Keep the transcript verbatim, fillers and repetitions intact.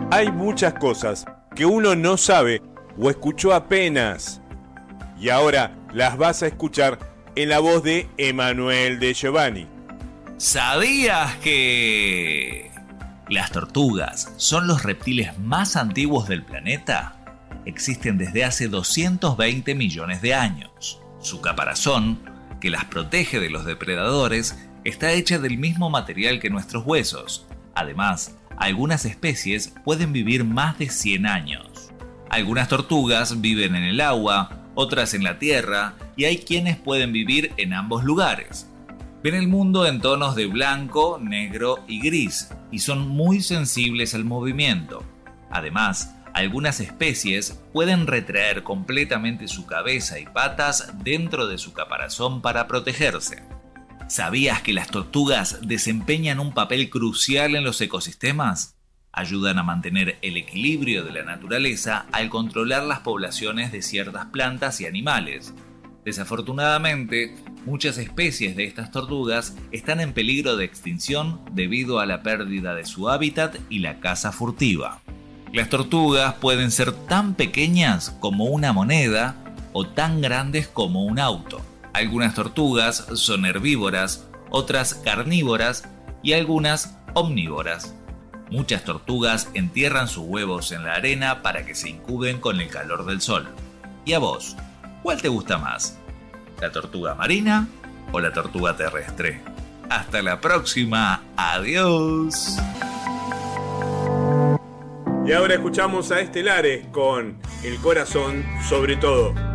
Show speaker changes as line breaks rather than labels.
Hay muchas cosas que uno no sabe o escuchó apenas. Y ahora las vas a escuchar en la voz de Emanuel de Giovanni.
¿Sabías que las tortugas son los reptiles más antiguos del planeta? Existen desde hace doscientos veinte millones de años. Su caparazón, que las protege de los depredadores, está hecha del mismo material que nuestros huesos. Además, algunas especies pueden vivir más de cien años. Algunas tortugas viven en el agua, otras en la tierra, y hay quienes pueden vivir en ambos lugares. Ven el mundo en tonos de blanco, negro y gris, y son muy sensibles al movimiento. Además, algunas especies pueden retraer completamente su cabeza y patas dentro de su caparazón para protegerse. ¿Sabías que las tortugas desempeñan un papel crucial en los ecosistemas? Ayudan a mantener el equilibrio de la naturaleza al controlar las poblaciones de ciertas plantas y animales. Desafortunadamente, muchas especies de estas tortugas están en peligro de extinción debido a la pérdida de su hábitat y la caza furtiva. Las tortugas pueden ser tan pequeñas como una moneda o tan grandes como un auto. Algunas tortugas son herbívoras, otras carnívoras y algunas omnívoras. Muchas tortugas entierran sus huevos en la arena para que se incuben con el calor del sol. ¿Y a vos? ¿Cuál te gusta más? ¿La tortuga marina o la tortuga terrestre? Hasta la próxima. Adiós.
Y ahora escuchamos a Estelares con El corazón sobre todo.